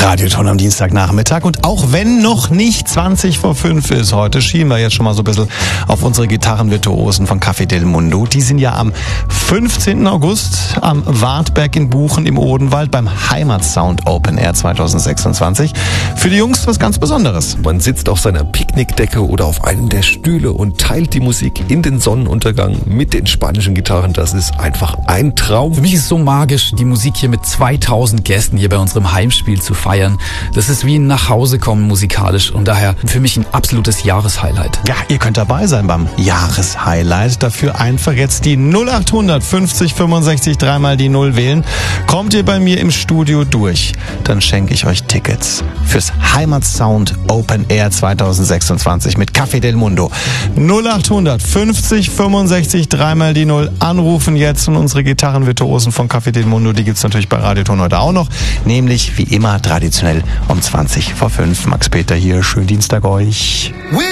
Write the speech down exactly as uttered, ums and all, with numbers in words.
Radioton am Dienstagnachmittag. Und auch wenn noch nicht zwanzig vor fünf ist heute, schielen wir jetzt schon mal so ein bisschen auf unsere Gitarrenvirtuosen von Café del Mundo. Die sind ja am fünfzehnten August am Wartberg in Buchen im Odenwald beim Heimatsound Open Air zweitausendsechsundzwanzig. Für die Jungs was ganz Besonderes. Man sitzt auf seiner Picknickdecke oder auf einem der Stühle und teilt die Musik in den Sonnenuntergang mit den spanischen Gitarren. Das ist einfach ein Traum. Für mich ist es so magisch, die Musik hier mit zweitausend Gästen hier bei unserem Heimspiel zu feiern. Das ist wie ein Nachhausekommen musikalisch und daher für mich ein absolutes Jahreshighlight. Ja, ihr könnt dabei sein beim Jahreshighlight. Dafür einfach jetzt die null acht hundert fünfzig fünfundsechzig dreimal die Null wählen. Kommt ihr bei mir im Studio durch, dann schenke ich euch Tickets fürs Heimatsound Open Air zweitausendsechsundzwanzig mit Café del Mundo. null acht hundert fünfzig fünfundsechzig dreimal die Null. Anrufen jetzt und unsere Gitarrenvirtuosen von Café del Mundo, die gibt's natürlich bei Radioton heute auch noch. Nämlich wie immer traditionell um zwanzig vor fünf. Max Peter hier, schönen Dienstag euch.